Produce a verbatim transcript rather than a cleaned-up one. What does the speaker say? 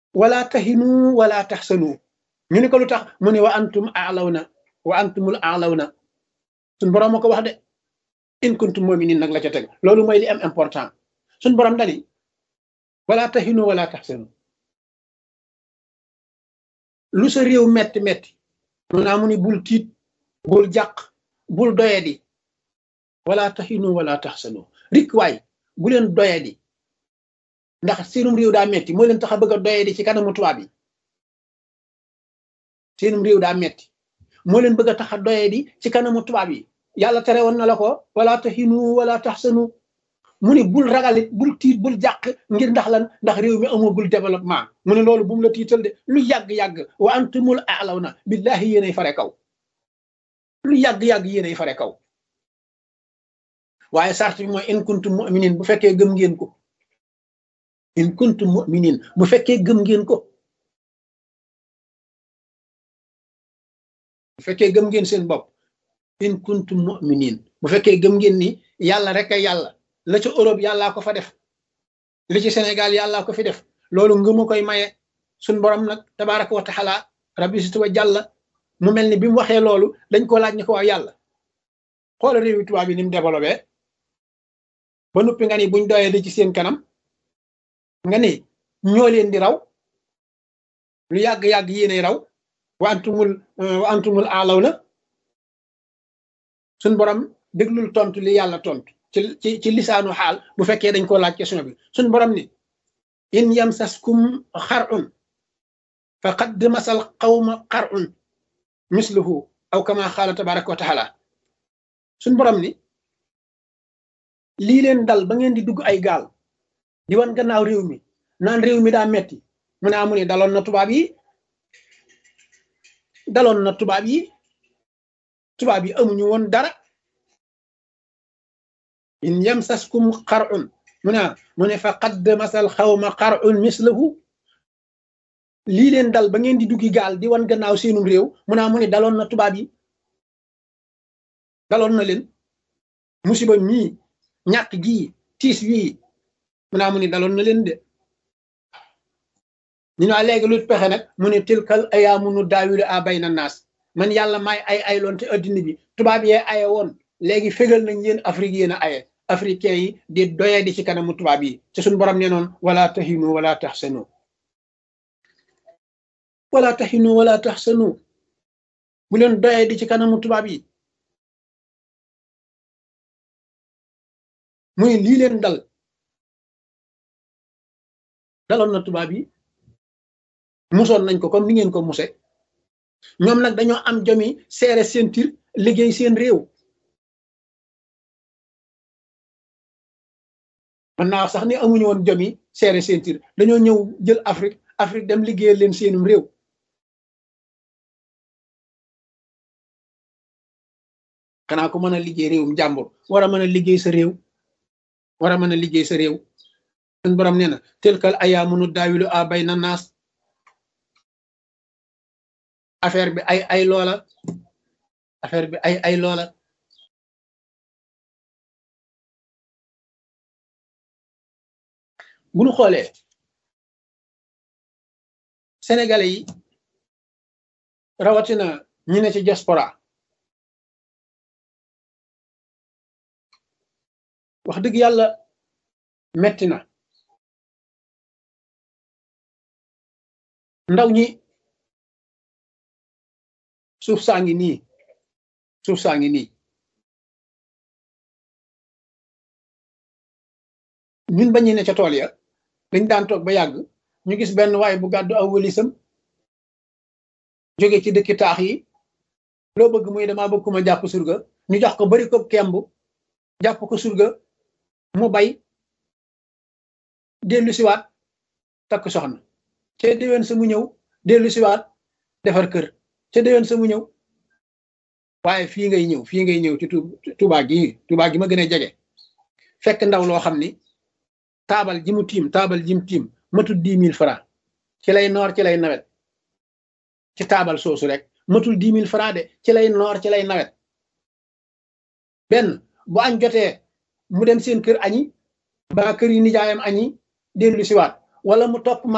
wala tahinu wala tahsanu ñu ne ko lu tax mu ne wa antum a'lawna wa antumul a'lawna suñ borom ma ko wax de in kuntum mu'minin nag la ca teg loolu mooy li am important suñ borom dani wala tahinu wala tahsanu lu sa réew metti metti mu naa mu ni bul tiit bul jàq bul doyadi wala tahinu wala tahsanu rik waay bu leen doyadi ndax seenum réew daa metti moo leen tax a bëgg a doyadi ci kanamu tubaab yi seenum réew daa metti moo leen bëgg a tax a doyadi ci kanamu tubaab yi yàlla tere woon na la ko wala tahinu wala tahsanu mu ni bul ragalit bul tiit bul jàq ngir ndax lan ndax réew mi amagul développement mu ne loolu bu mu la tiital de lu yàgg-yàgg wa antumul a'lawna billahi yéenay fare kaw lu yàgg-yàgg yéenay fare kaw waaye sart bi mooy in kuntum mu'minin bu fekkee gëm ngeen ko in kuntum mu'minin bu fekkee gëm ngeen ko bu fekkee gëm ngeen seen bopp in kuntum mu'minin bu fekkee gëm ngeen ni yàlla rek ay yàlla la ci Europe yàllaa ko fa def li ci Sénégal yàllaa ko fi def loolu ngëmu koy maye suñ borom nag tabaraka wa taala rabbi situ wa jàlla mu mel ni bi mu waxee loolu dañ ko laaj ni ko waaw yàlla xoola réewi tubaab yi ni mu développé ba noppi nga ni buñ doyee di ci seen kanam nga ni ñoo leen di raw lu yàgg-yàgg yéenay raw wa antumul wa antumul a'lawna suñ borom déglul tontu li yàlla tontu ci ci ci lisaanu xaal bu fekkee dañ koo laaj question bi suñ borom ni in yamsaskum xar'un faqad masal qawma xar'un misluhu aw kama xaala tabaraka wa taala suñ borom ni lii leen dal ba ngeen di dugg ay gaal di wan gannaaw réew mi naan réew mi daa metti mu ne amu ne daloon na tubaab yi daloon na tubaab yi tubaab yi amuñu woon dara in yamsaskum xar'un mu ne mu ne fa qad masal xawma xar'un mislahu lii leen dal ba ngeen di duggi gaal di wan gannaaw seenum réew mu ne mu ne daloon na tubaab yi daloon na leen musiba mii ñàkk gii tiis wii mu ne mu ne daloon na leen de ñu ne léegi lu pexe nag mu ne tilkal ayaamu nu daawilu a bayna naas man yàlla may ay ay loon te addina bi tubaab yee aye woon léegi fégal nañ yéen Afrique yéen a aye africain yi di doye di ci kanamu tubaab yi te suñu borom nee noon wala tahinu wala tahsanu wala tahinu wala tahsanu bu leen doye di ci kanamu tubaab yi muy lii leen dal daloon na tubaab yi musoon nañ ko comme ni ngeen ko muse ñoom nag dañoo am jomi seere seen tir liggéey seen réew man naa wax sax ni amuñu woon jomi seere seen tir dañoo ñëw jël Afrique Afrique dem liggéeyal leen seenum réew xanaa ko mën a liggéey réewum jàmbur war a mën a liggéey sa réew war a mën a liggéey sa réew suñ borom nee na tilkal ayaamu nu daawilu a bayna naas affaire bi ay ay loola affaire bi ay ay loola bu ñu xoolee sénégalais yi rawatina ñi ne ci diaspora wax dëgg yàlla metti na ndaw ñi suuf saa ngi nii suuf saa ngi nii ñun bañu ne ca tool ya dañ daan toog ba yàgg ñu gis benn waay bu gàddu aw wëlisam jóge ci dëkki taax yi loo bëgg muy dama bëgg ku ma jàpp surga ñu jox ko bari ko kemb jàpp ko surga mu bay dellu siwaat takk soxna ca déwén sa mu ñëw dellu siwaat defar kër ca déwén sa mu ñëw waaye fii ngay ñëw fii ngay ñëw ci Tuubaa gi Tuubaa gi ma gën a jege fekk ndaw loo xam ni taabal ji mu tiim taabal ji mu tiim matul dix mille francs ci lay noor ci lay nawet ci taabal soosu rek matul dix mille francs de ci lay noor ci lay nawet benn bu añ jotee mu dem seen kër añi ba kër yi nijaayam añi dellu siwaat wala mu topp